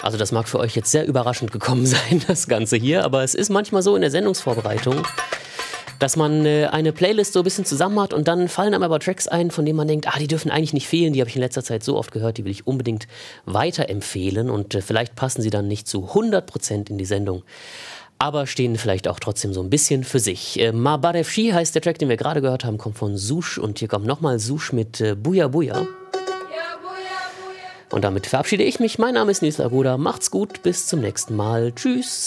Also das mag für euch jetzt sehr überraschend gekommen sein, das Ganze hier, aber es ist manchmal so in der Sendungsvorbereitung, dass man eine Playlist so ein bisschen zusammen hat und dann fallen einem aber Tracks ein, von denen man denkt, die dürfen eigentlich nicht fehlen, die habe ich in letzter Zeit so oft gehört, die will ich unbedingt weiterempfehlen und vielleicht passen sie dann nicht zu 100% in die Sendung, aber stehen vielleicht auch trotzdem so ein bisschen für sich. Ma Barefshi heißt der Track, den wir gerade gehört haben, kommt von Sush und hier kommt nochmal Sush mit Buja Buja. Und damit verabschiede ich mich. Mein Name ist Nils Agoda. Macht's gut, bis zum nächsten Mal. Tschüss.